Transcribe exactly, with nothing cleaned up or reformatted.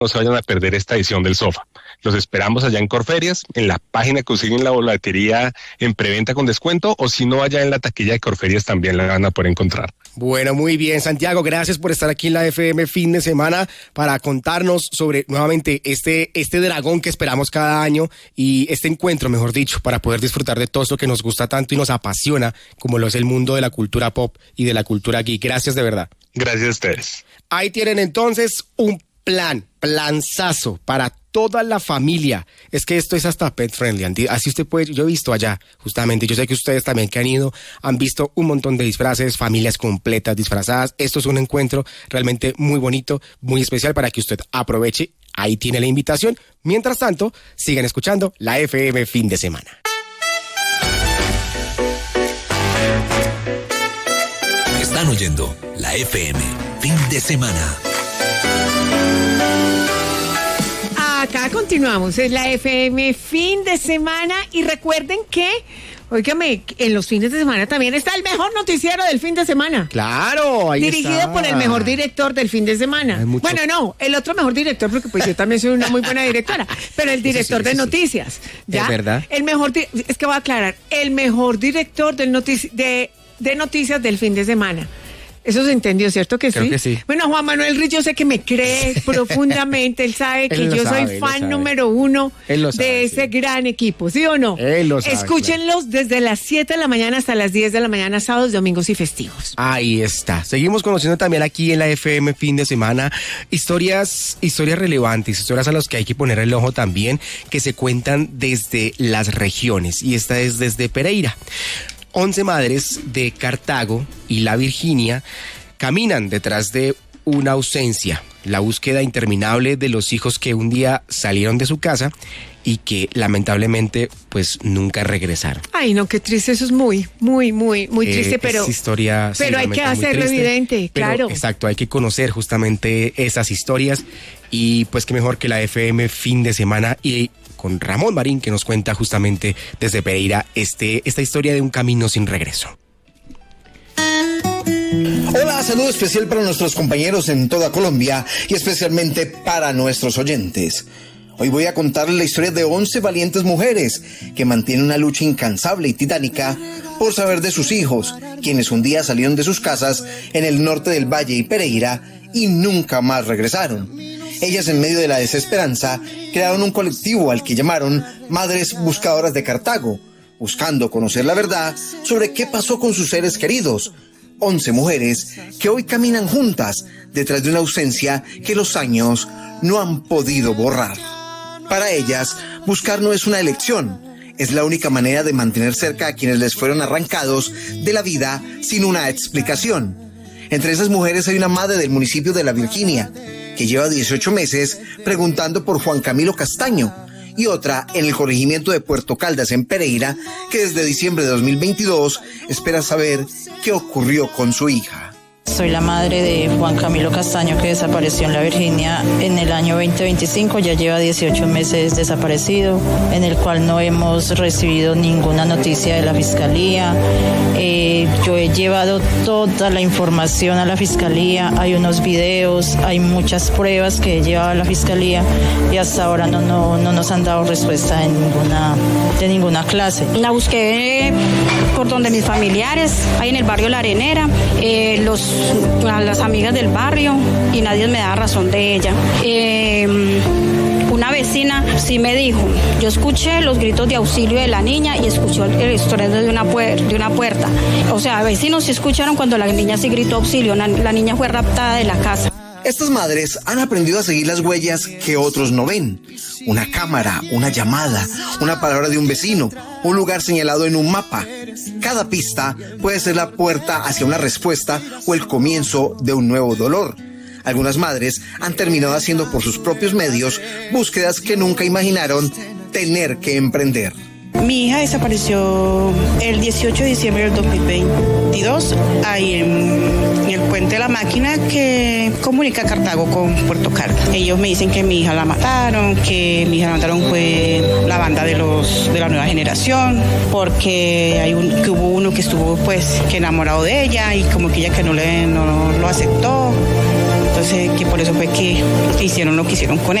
no se vayan a perder esta edición del Sofá. Los esperamos allá en Corferias, en la página que consiguen la boletería en preventa con descuento, o si no, allá en la taquilla de Corferias también la van a poder encontrar. Bueno, muy bien, Santiago, gracias por estar aquí en la F M fin de semana para contarnos sobre nuevamente este, este dragón que esperamos cada año y este encuentro, mejor dicho, para poder disfrutar de todo esto que nos gusta tanto y nos apasiona, como lo es el mundo de la cultura pop y de la cultura geek. Gracias de verdad. Gracias a ustedes. Ahí tienen entonces un plan, planzazo para toda la familia. Es que esto es hasta pet friendly. Así usted puede, yo he visto allá, justamente, yo sé que ustedes también que han ido, han visto un montón de disfraces, familias completas disfrazadas. Esto es un encuentro realmente muy bonito, muy especial para que usted aproveche. Ahí tiene la invitación. Mientras tanto, sigan escuchando la F M fin de semana. Están oyendo la F M fin de semana. Acá continuamos, es la F M fin de semana y recuerden que, óigame, en los fines de semana también está el mejor noticiero del fin de semana. Claro, ahí Dirigido está. por el mejor director del fin de semana. Mucho... Bueno, no, el otro mejor director, porque pues yo también soy una muy buena directora, pero el director sí, sí, de sí, noticias. ¿Ya? Es verdad. El mejor, di- es que voy a aclarar, el mejor director del notici- de, de noticias del fin de semana. Eso se entendió, ¿cierto que Creo sí? que sí. Bueno, Juan Manuel Ruiz, yo sé que me cree profundamente. Él sabe que Él lo yo sabe, soy él lo fan sabe. número uno Él lo sabe, de ese sí. gran equipo, ¿sí o no? Él lo sabe, Escúchenlos desde las siete de la mañana hasta las diez de la mañana, sábados, domingos y festivos. Ahí está. Seguimos conociendo también aquí en la F M fin de semana historias, historias relevantes, historias a las que hay que poner el ojo también, que se cuentan desde las regiones. Y esta es desde Pereira. Once madres de Cartago y La Virginia caminan detrás de una ausencia, la búsqueda interminable de los hijos que un día salieron de su casa y que lamentablemente pues nunca regresaron. Ay, no, qué triste, eso es muy, muy, muy, muy triste, Eh, pero, es historia, pero sí, hay que realmente muy hacerlo triste, evidente, pero, claro. Exacto, hay que conocer justamente esas historias y pues qué mejor que la F M fin de semana y con Ramón Marín que nos cuenta justamente desde Pereira este, esta historia de un camino sin regreso. Hola, saludo especial para nuestros compañeros en toda Colombia y especialmente para nuestros oyentes. Hoy voy a contarles la historia de once valientes mujeres que mantienen una lucha incansable y titánica por saber de sus hijos, quienes un día salieron de sus casas en el norte del Valle y Pereira y nunca más regresaron. Ellas, en medio de la desesperanza, crearon un colectivo al que llamaron Madres Buscadoras de Cartago, buscando conocer la verdad sobre qué pasó con sus seres queridos. Once mujeres que hoy caminan juntas detrás de una ausencia que los años no han podido borrar. Para ellas, buscar no es una elección, es la única manera de mantener cerca a quienes les fueron arrancados de la vida sin una explicación. Entre esas mujeres hay una madre del municipio de La Virginia, que lleva dieciocho meses preguntando por Juan Camilo Castaño, y otra en el corregimiento de Puerto Caldas, en Pereira, que desde diciembre de dos mil veintidós espera saber qué ocurrió con su hija. Soy la madre de Juan Camilo Castaño, que desapareció en La Virginia en el año veinte veinticinco, ya lleva dieciocho meses desaparecido, en el cual no hemos recibido ninguna noticia de la Fiscalía. Eh, yo he llevado toda la información a la Fiscalía, hay unos videos, hay muchas pruebas que he llevado a la Fiscalía y hasta ahora no, no, no nos han dado respuesta de ninguna, de ninguna clase. La busqué por donde mis familiares, ahí en el barrio La Arenera, eh, los a las amigas del barrio y nadie me da razón de ella. Eh, una vecina sí me dijo, yo escuché los gritos de auxilio de la niña y escuché el estruendo de una, puer- de una puerta. O sea, vecinos sí escucharon cuando la niña sí gritó auxilio, la, la niña fue raptada de la casa. Estas madres han aprendido a seguir las huellas que otros no ven. Una cámara, una llamada, una palabra de un vecino, un lugar señalado en un mapa. Cada pista puede ser la puerta hacia una respuesta o el comienzo de un nuevo dolor. Algunas madres han terminado haciendo por sus propios medios búsquedas que nunca imaginaron tener que emprender. Mi hija desapareció el dieciocho de diciembre del dos mil veintidós, ahí en, en el puente de la máquina que comunica Cartago con Puerto Caldas. Ellos me dicen que mi hija la mataron, que mi hija la mataron fue la banda de los de la nueva generación, porque hay un, que hubo uno que estuvo pues que enamorado de ella y como que ella que no le no lo aceptó. entonces que por eso fue que hicieron lo que hicieron con él.